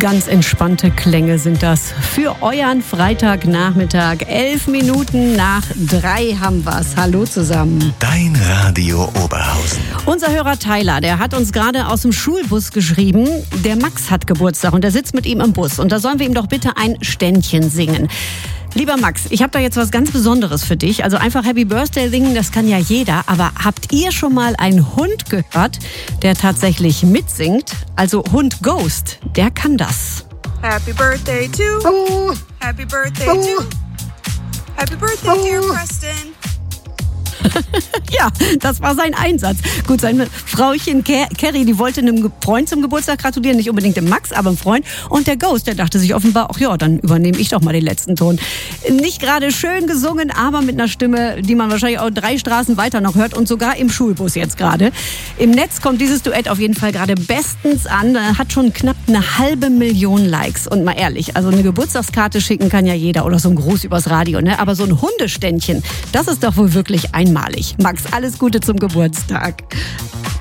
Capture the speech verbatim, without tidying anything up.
Ganz entspannte Klänge sind das für euren Freitagnachmittag. Elf Minuten nach drei haben wir's. Hallo zusammen. Dein Radio Oberhausen. Unser Hörer Tyler, der hat uns gerade aus dem Schulbus geschrieben, der Max hat Geburtstag und der sitzt mit ihm im Bus. Und da sollen wir ihm doch bitte ein Ständchen singen. Lieber Max, ich habe da jetzt was ganz Besonderes für dich. Also einfach Happy Birthday singen, das kann ja jeder. Aber habt ihr schon mal einen Hund gehört, der tatsächlich mitsingt? Also Hund Ghost, der kann das. Happy Birthday to, Oh, Happy Birthday oh, to, Happy Birthday oh. dear Preston. Ja, das war sein Einsatz. Gut, seine Frauchen Ker- Kerry, die wollte einem Ge- Freund zum Geburtstag gratulieren. Nicht unbedingt dem Max, aber einem Freund. Und der Ghost, der dachte sich offenbar, ach ja, dann übernehme ich doch mal den letzten Ton. Nicht gerade schön gesungen, aber mit einer Stimme, die man wahrscheinlich auch drei Straßen weiter noch hört und sogar im Schulbus jetzt gerade. Im Netz kommt dieses Duett auf jeden Fall gerade bestens an. Hat schon knapp eine halbe Million Likes. Und mal ehrlich, also eine Geburtstagskarte schicken kann ja jeder oder so ein Gruß übers Radio, ne? Aber so ein Hundeständchen, das ist doch wohl wirklich einmalig. Max, alles Gute zum Geburtstag.